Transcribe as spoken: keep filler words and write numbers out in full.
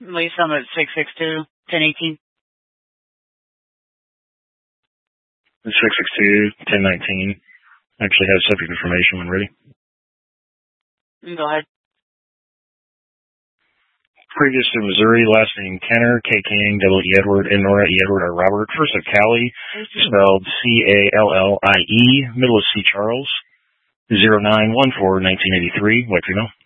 Lease them at six six two, ten eighteen. six six two, ten nineteen. Actually have subject information when ready. Go ahead. Previous to Missouri, last name Kenner, K. King, double E. Edward, and Nora E. Edward R. Robert. First of Callie, spelled C A L L I E, middle of C. Charles. zero nine one four, nineteen eighty-three, white female.